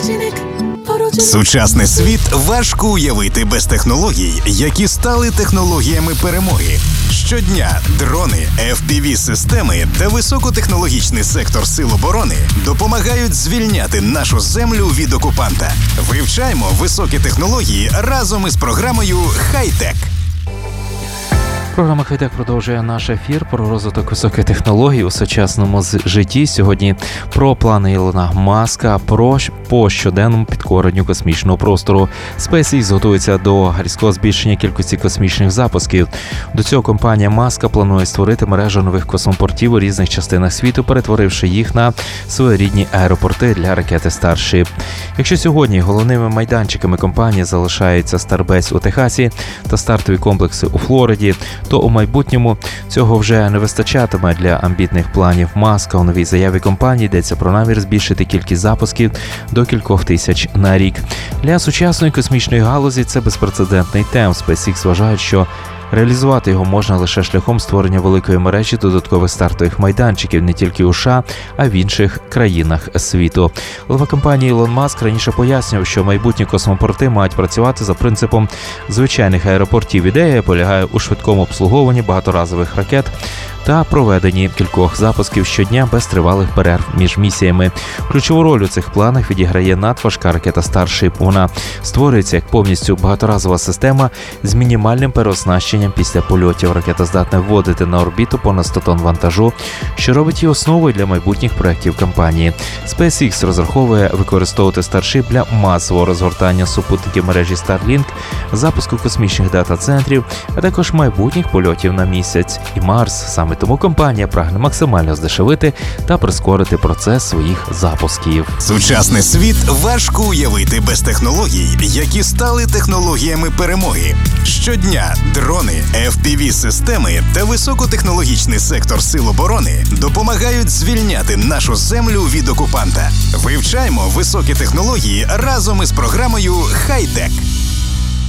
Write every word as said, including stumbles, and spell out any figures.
Сучасний світ важко уявити без технологій, які стали технологіями перемоги. Щодня дрони, еф пі ві-системи та високотехнологічний сектор сил оборони допомагають звільняти нашу землю від окупанта. Вивчаємо високі технології разом із програмою «Хай-Тек». Програма «Хай-Тек» продовжує наш ефір про розвиток високих технологій у сучасному житті. Сьогодні про плани Ілона Маска, про по щоденному підкоренню космічного простору. SpaceX готується до різкого збільшення кількості космічних запусків. До цього компанія Маска планує створити мережу нових космопортів у різних частинах світу, перетворивши їх на своєрідні аеропорти для ракети Starship. Якщо сьогодні головними майданчиками компанії залишаються Starbase у Техасі та стартові комплекси у Флориді, то у майбутньому цього вже не вистачатиме для амбітних планів Маска. У новій заяві компанії йдеться про намір збільшити кількість запусків до кількох тисяч на рік. Для сучасної космічної галузі це безпрецедентний темп. SpaceX вважає, що реалізувати його можна лише шляхом створення великої мережі додаткових стартових майданчиків не тільки у США, а в інших країнах світу. Голова компанії Ілон Маск раніше пояснював, що майбутні космопорти мають працювати за принципом звичайних аеропортів. Ідея полягає у швидкому обслуговуванні багаторазових ракет та проведенні кількох запусків щодня без тривалих перерв між місіями. Ключову роль у цих планах відіграє надважка ракета Starship. Вона створюється як повністю багаторазова система з мінімальним переоснащенням після польотів. Ракета здатна вводити на орбіту понад сто тонн вантажу, що робить її основою для майбутніх проєктів компанії. SpaceX розраховує використовувати Starship для масового розгортання супутників мережі Starlink, запуску космічних дата-центрів, а також майбутніх польотів на місяць і Марс. Саме тому компанія прагне максимально здешевити та прискорити процес своїх запусків. Сучасний світ важко уявити без технологій, які стали технологіями перемоги. Щодня дрони, еф пі ві-системи та високотехнологічний сектор сил оборони допомагають звільняти нашу землю від окупанта. Вивчаємо високі технології разом із програмою «Хай-Тек».